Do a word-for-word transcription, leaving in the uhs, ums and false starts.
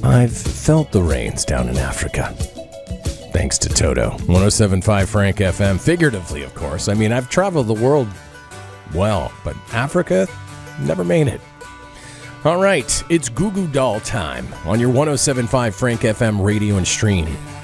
I've felt the rains down in Africa. Thanks to Toto. one oh seven point five Frank F M. Figuratively, of course. I mean, I've traveled the world well, but Africa, never made it. All right, it's Goo Goo Doll time on your one oh seven point five Frank F M radio and stream.